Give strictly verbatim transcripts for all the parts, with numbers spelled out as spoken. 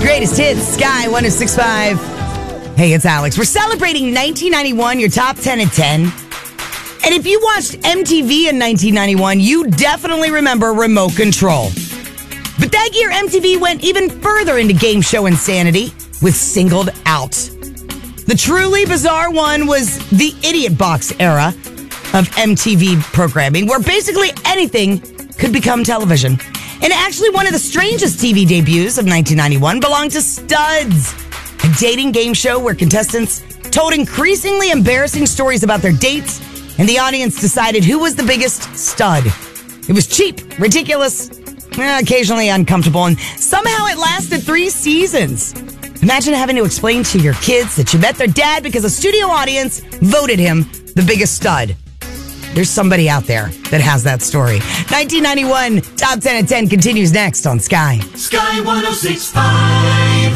greatest hits, Sky one oh six point five. Hey, it's Alex. We're celebrating nineteen ninety-one, your top ten at ten. And if you watched M T V in nineteen ninety-one, you definitely remember Remote Control. But that year, M T V went even further into game show insanity with Singled Out. The truly bizarre one was the Idiot Box era of M T V programming, where basically anything could become television. And actually, one of the strangest T V debuts of nineteen ninety-one belonged to Studs, a dating game show where contestants told increasingly embarrassing stories about their dates, and the audience decided who was the biggest stud. It was cheap, ridiculous, occasionally uncomfortable, and somehow it lasted three seasons. Imagine having to explain to your kids that you met their dad because a studio audience voted him the biggest stud. There's somebody out there that has that story. nineteen ninety-one, Top ten at ten continues next on Sky. Sky one oh six point five.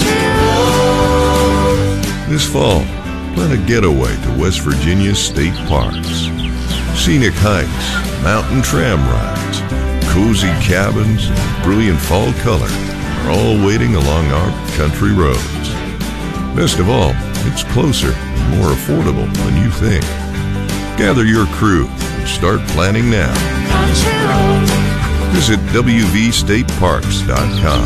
This fall, plan a getaway to West Virginia's state parks. Scenic hikes, mountain tram rides, cozy cabins, and brilliant fall color are all waiting along our country roads. Best of all, it's closer and more affordable than you think. Gather your crew and start planning now. Visit W V state parks dot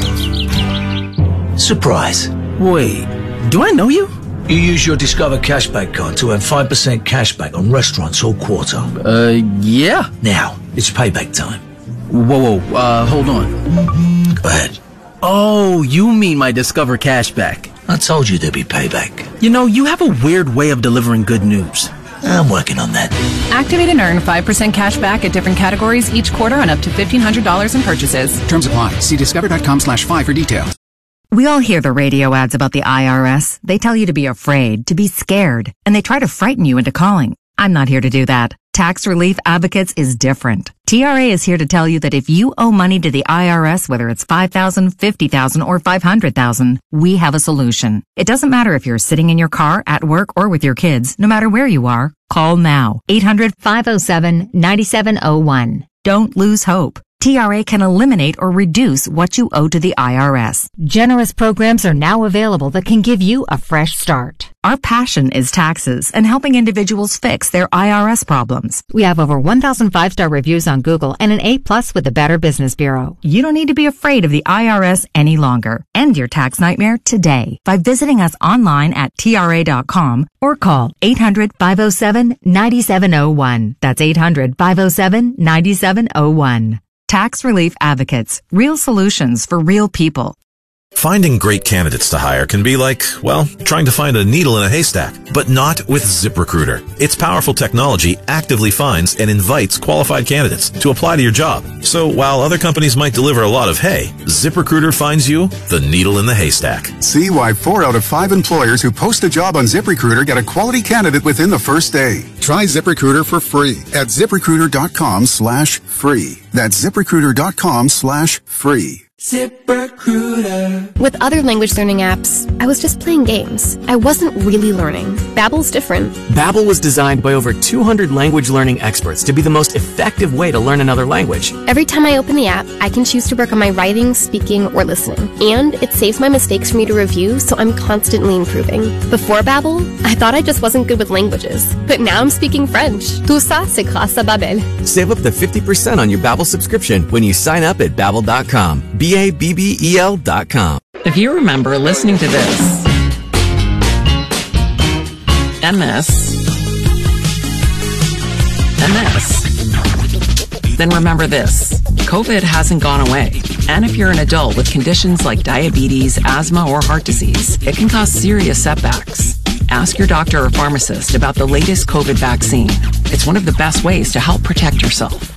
com. Surprise. Wait, do I know you? You use your Discover Cashback card to earn five percent cashback on restaurants all quarter. Uh, yeah. Now, it's payback time. Whoa, whoa, uh, hold on. Go ahead. Oh, you mean my Discover Cashback. I told you there'd be payback. You know, you have a weird way of delivering good news. I'm working on that. Activate and earn five percent cash back at different categories each quarter on up to fifteen hundred dollars in purchases. Terms apply. See discover.com slash five for details. We all hear the radio ads about the I R S. They tell you to be afraid, to be scared, and they try to frighten you into calling. I'm not here to do that. Tax Relief Advocates is different. T R A is here to tell you that if you owe money to the I R S, whether it's five thousand dollars, fifty thousand dollars, or five hundred thousand dollars, we have a solution. It doesn't matter if you're sitting in your car, at work, or with your kids. No matter where you are, call now. eight hundred, five oh seven, nine seven oh one. Don't lose hope. T R A can eliminate or reduce what you owe to the I R S. Generous programs are now available that can give you a fresh start. Our passion is taxes and helping individuals fix their I R S problems. We have over one thousand five-star reviews on Google and an A plus with the Better Business Bureau. You don't need to be afraid of the I R S any longer. End your tax nightmare today by visiting us online at T R A dot com or call eight hundred, five oh seven, nine seven oh one. That's eight hundred, five oh seven, nine seven oh one. Tax Relief Advocates. Real solutions for real people. Finding great candidates to hire can be like, well, trying to find a needle in a haystack, but not with ZipRecruiter. Its powerful technology actively finds and invites qualified candidates to apply to your job. So while other companies might deliver a lot of hay, ZipRecruiter finds you the needle in the haystack. See why four out of five employers who post a job on ZipRecruiter get a quality candidate within the first day. Try ZipRecruiter for free at ZipRecruiter.com slash free. That's ZipRecruiter.com slash free. ZipRecruiter. With other language learning apps, I was just playing games. I wasn't really learning. Babbel's different. Babbel was designed by over two hundred language learning experts to be the most effective way to learn another language. Every time I open the app, I can choose to work on my writing, speaking, or listening. And it saves my mistakes for me to review, so I'm constantly improving. Before Babbel, I thought I just wasn't good with languages. But now I'm speaking French. Tout ça, c'est grâce à Babbel. Save up to fifty percent on your Babbel subscription when you sign up at Babbel dot com. B A B B E L dot com. If you remember listening to this and this and this, then remember this. COVID hasn't gone away. And if you're an adult with conditions like diabetes, asthma, or heart disease, it can cause serious setbacks. Ask your doctor or pharmacist about the latest COVID vaccine. It's one of the best ways to help protect yourself.